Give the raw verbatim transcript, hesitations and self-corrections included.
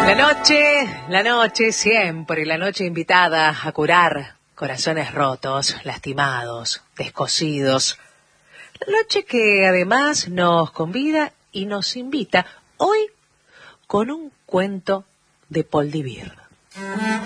La noche, la noche, siempre la noche invitada a curar corazones rotos, lastimados, descosidos. La noche que además nos convida y nos invita hoy con un cuento de Paul Divir.